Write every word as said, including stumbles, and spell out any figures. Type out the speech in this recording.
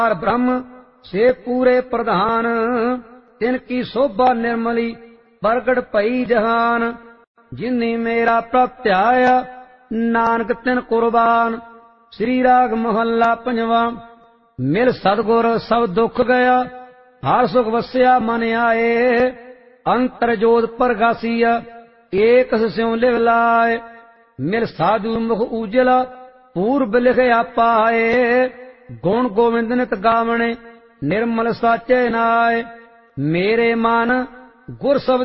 ब्रह्म से पूरे प्रधान, तिनकी शोभा निर्मली प्रगट भई जहान। जिन्नी मेरा प्रत्याया नानक तिन कुर्बान। श्री राग महला पंजवा। मिल सतगुर सब दुख गया, हर सुख वस्या मन आए। अंतर जोत प्रगासिया, एक स्यों लिव लाए। मिल साधु मुख उजला, पूर्व लिखया पाए। गुण गोविंद नित गावणे, निर्मल साचे नाय। मेरे मन गुर शब्द